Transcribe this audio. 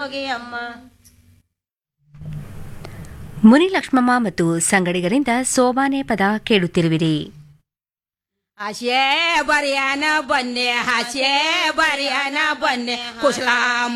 ಹೋಗಿ ಅಮ್ಮ. ಮುನಿಲಕ್ಷ್ಮಮ್ಮ ಮತ್ತು ಸಂಗಡಿಗರಿಂದ ಸೋಬಾನೆ ಪದ ಕೇಳುತ್ತಿರುವಿರಿ. ಹಾಸ್ಯೆ ಬರಿಯಾನ ಬನ್ನೆ, ಹಾಸ್ಯೆ ಬರಿಯಾನ ಬನ್ನೆ, ಕುಶಲ